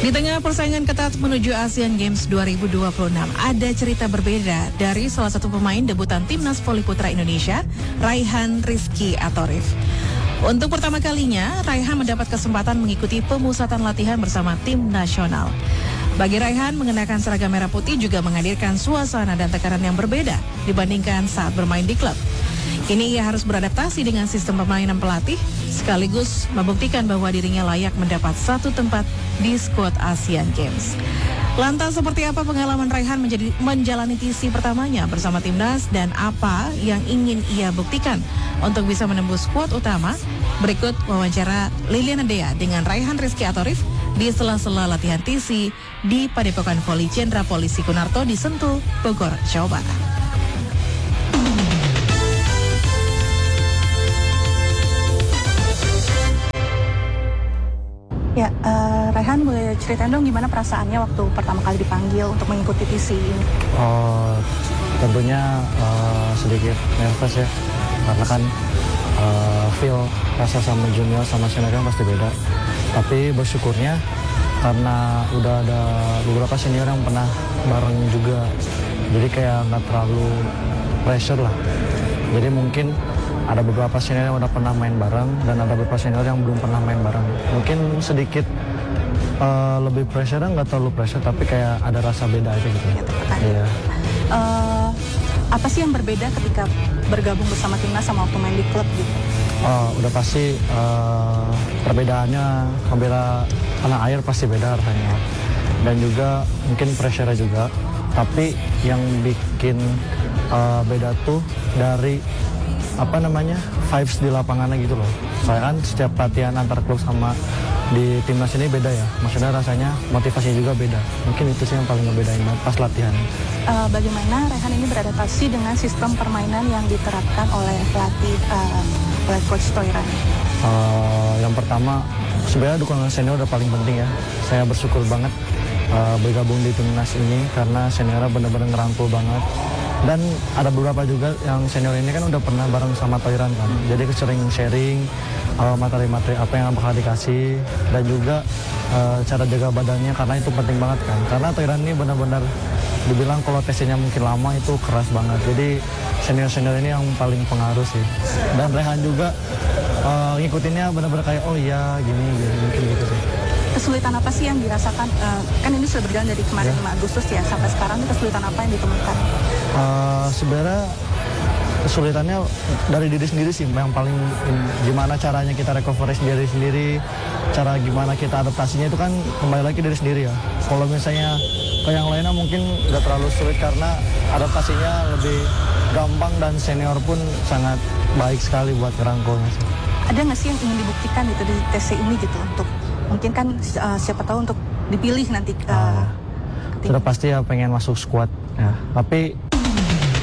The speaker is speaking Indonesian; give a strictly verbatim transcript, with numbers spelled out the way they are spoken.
Di tengah persaingan ketat menuju Asian Games dua ribu dua puluh enam, ada cerita berbeda dari salah satu pemain debutan Timnas Voli Putra Indonesia, Raihan Rizky Atorif. Untuk pertama kalinya, Raihan mendapat kesempatan mengikuti pemusatan latihan bersama tim nasional. Bagi Raihan, mengenakan seragam merah putih juga menghadirkan suasana dan tekanan yang berbeda dibandingkan saat bermain di klub. Kini ia harus beradaptasi dengan sistem permainan pelatih, sekaligus membuktikan bahwa dirinya layak mendapat satu tempat di skuad Asian Games. Lantas seperti apa pengalaman Raihan menjadi menjalani T C pertamanya bersama timnas dan apa yang ingin ia buktikan untuk bisa menembus skuad utama? Berikut wawancara Liliana Dea dengan Raihan Rizky Atorif di sela-sela latihan T C di Padepokan Voli Jenderal Polisi Kunarto di Sentul, Bogor, Jawa Barat. Ya, uh, Raihan boleh ceritain dong gimana perasaannya waktu pertama kali dipanggil untuk mengikuti T C ini? Oh, tentunya uh, sedikit nervous ya, karena kan uh, feel rasa sama junior sama senior kan pasti beda. Tapi bersyukurnya karena udah ada beberapa senior yang pernah bareng juga, jadi kayak nggak terlalu pressure lah. Jadi mungkin ada beberapa senior yang udah pernah main bareng dan ada beberapa senior yang belum pernah main bareng. Mungkin sedikit uh, lebih pressure, nggak terlalu pressure, tapi kayak ada rasa beda aja gitu. Iya. Uh, apa sih yang berbeda ketika bergabung bersama timnas sama waktu main di klub gitu? Uh, udah pasti uh, perbedaannya, membela tanah air pasti beda rasanya. Dan juga mungkin pressure juga. Tapi yang bikin uh, beda tuh dari apa namanya vibes di lapangannya gitu loh. Soalnya kan setiap latihan antar klub sama di timnas ini beda ya. Maksudnya rasanya motivasinya juga beda. Mungkin itu sih yang paling ngebedain pas latihan. Uh, bagaimana Raihan ini beradaptasi dengan sistem permainan yang diterapkan oleh pelatih uh, oleh Coach Toiran? Uh, yang pertama sebenarnya dukungan senior udah paling penting ya. Saya bersyukur banget uh, bergabung di timnas ini karena seniornya benar-benar ngerangkul banget. Dan ada beberapa juga yang senior ini kan udah pernah bareng sama Toiran kan. Jadi sering sharing uh, materi-materi apa yang bakal dikasih dan juga uh, cara jaga badannya karena itu penting banget kan. Karena Toiran ini benar-benar dibilang kalau tesnya mungkin lama itu keras banget. Jadi senior-senior ini yang paling pengaruh sih. Dan Raihan juga uh, ngikutinnya benar-benar kayak oh iya gini, gini mungkin gitu sih. Kesulitan apa sih yang dirasakan? Uh, kan ini sudah berjalan dari kemarin ya. lima Agustus ya sampai sekarang, kesulitan apa yang ditemukan? Uh, sebenarnya kesulitannya dari diri sendiri sih, yang paling gimana caranya kita recovery sendiri sendiri, cara gimana kita adaptasinya itu kan kembali lagi dari sendiri ya. Kalau misalnya ke yang lainnya mungkin nggak terlalu sulit karena adaptasinya lebih gampang dan senior pun sangat baik sekali buat ngerangkulnya. Ada nggak sih yang ingin dibuktikan gitu di T C ini gitu untuk mungkin kan uh, siapa tahu untuk dipilih nanti? Uh, uh, sudah pasti ya pengen masuk skuad ya. Tapi